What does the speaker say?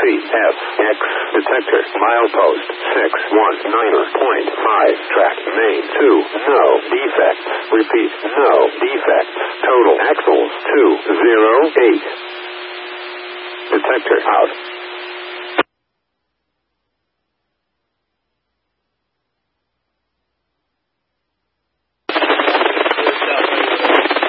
CF, X, detector, milepost, 619.5, track, main, 2, no defects, repeat, no defects, total axles, 208, detector out.